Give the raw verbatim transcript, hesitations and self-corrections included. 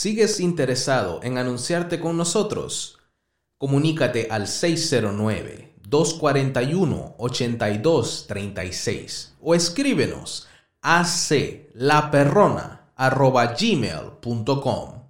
¿Sigues interesado en anunciarte con nosotros? Comunícate al seis cero nueve, dos cuatro uno, ocho dos tres seis o escríbenos a c la perrona arroba gmail punto com.